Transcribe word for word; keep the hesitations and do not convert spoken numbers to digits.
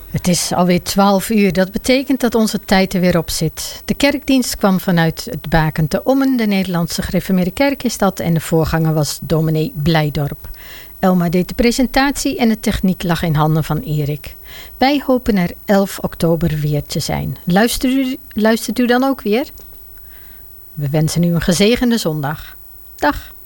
Het is alweer twaalf uur. Dat betekent dat onze tijd er weer op zit. De kerkdienst kwam vanuit het Baken te Ommen. De Nederlandse Gereformeerde Kerk is dat. En de voorganger was dominee Blijdorp. Elma deed de presentatie en de techniek lag in handen van Erik. Wij hopen er elf oktober weer te zijn. Luistert u, luistert u dan ook weer? We wensen u een gezegende zondag. Dag.